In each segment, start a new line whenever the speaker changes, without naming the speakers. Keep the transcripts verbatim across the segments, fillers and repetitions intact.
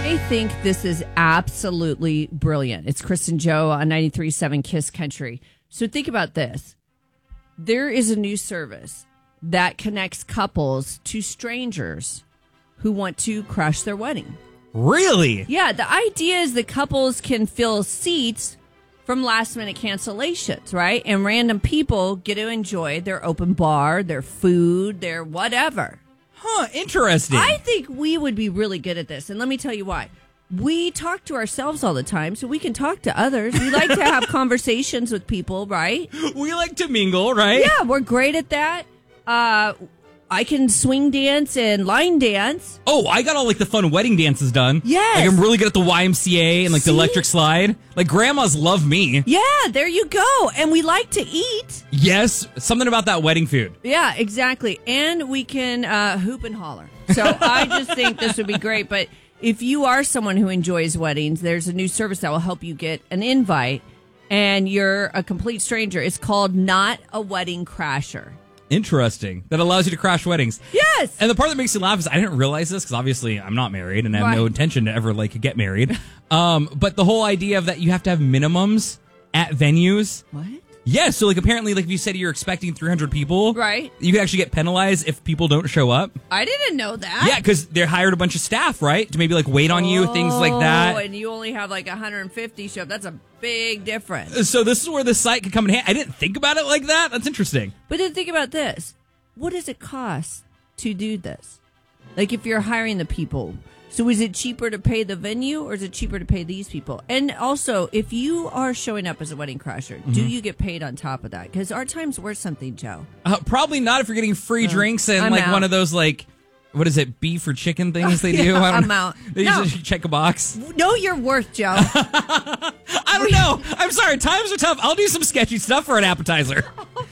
I think this is absolutely brilliant. It's Chris and Joe on ninety-three point seven Kiss Country. So think about this. There is a new service that connects couples to strangers who want to crash their wedding.
Really?
Yeah, the idea is that couples can fill seats from last-minute cancellations, right? And random people get to enjoy their open bar, their food, their whatever.
Huh, interesting.
I think we would be really good at this, and let me tell you why. We talk to ourselves all the time, so we can talk to others. We like to have conversations with people, right?
We like to mingle, right?
Yeah, we're great at that. Uh, I can swing dance and line dance.
Oh, I got all like the fun wedding dances done.
Yes.
Like I'm really good at the Y M C A and like
See?
the electric slide. Like grandmas love me.
Yeah, there you go. And we like to eat.
Yes, something about that wedding food.
Yeah, exactly. And we can uh, hoop and holler. So I just think this would be great. But if you are someone who enjoys weddings, there's a new service that will help you get an invite and you're a complete stranger. It's called Not a Wedding Crasher.
Interesting. That allows you to crash weddings.
Yes.
And the part that makes me laugh is I didn't realize this because obviously I'm not married and I have
Right.
no intention to ever like get married. Um, but the whole idea of that you have to have minimums at venues.
What?
Yeah, so like apparently like if you said you're expecting three hundred people,
Right.
you can actually get penalized if people don't show up.
I didn't know that.
Yeah, because they hired a bunch of staff, right? To maybe like wait on you, things like
Oh,
that.
and you only have like one hundred fifty show up. That's a big difference.
So this is where the site could come in handy. I didn't think about it like that. That's interesting.
But then think about this. What does it cost to do this? Like if you're hiring the people. So is it cheaper to pay the venue or is it cheaper to pay these people? And also, if you are showing up as a wedding crasher, mm-hmm. do you get paid on top of that? Because our time's worth something, Joe.
Uh, probably not if you're getting free
Uh,
drinks and
I'm
like
out.
one of those like, what is it, beef or chicken things they do?
Yeah,
I don't
I'm
know.
out.
They
No.
just check a box.
Know your worth, Joe.
I don't know. I'm sorry. Times are tough. I'll do some sketchy stuff for an appetizer.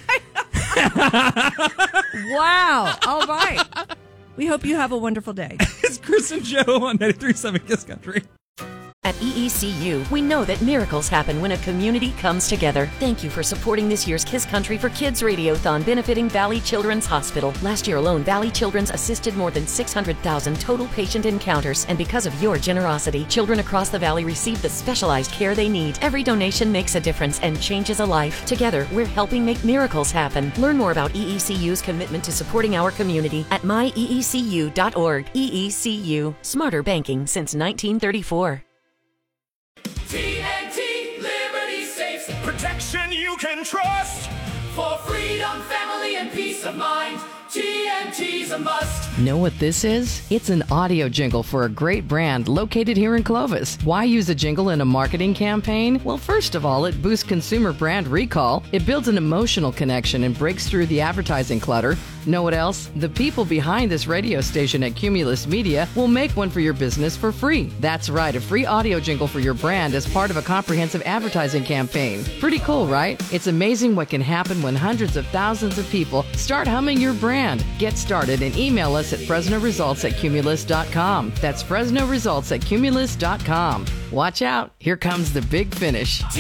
Wow. All right. We hope you have a wonderful day.
It's Chris and Joe on ninety-three point seven Kiss Country.
At E E C U, we know that miracles happen when a community comes together. Thank you for supporting this year's Kiss Country for Kids Radiothon benefiting Valley Children's Hospital. Last year alone, Valley Children's assisted more than six hundred thousand total patient encounters. And because of your generosity, children across the valley receive the specialized care they need. Every donation makes a difference and changes a life. Together, we're helping make miracles happen. Learn more about E E C U's commitment to supporting our community at my e e c u dot org. E E C U, smarter banking since nineteen thirty-four.
T N T Liberty Safes, protection you can trust. For freedom, family, and peace of mind, T N T's a must.
Know what this is? It's an audio jingle for a great brand located here in Clovis. Why use a jingle in a marketing campaign? Well, first of all, it boosts consumer brand recall. It builds an emotional connection and breaks through the advertising clutter. Know what else? The people behind this radio station at Cumulus Media will make one for your business for free. That's right, a free audio jingle for your brand as part of a comprehensive advertising campaign. Pretty cool, right? It's amazing what can happen when hundreds of thousands of people start humming your brand. Get started and email us at Fresno Results at Cumulus dot com. That's Fresno Results at Cumulus dot com. Watch out, here comes the big finish.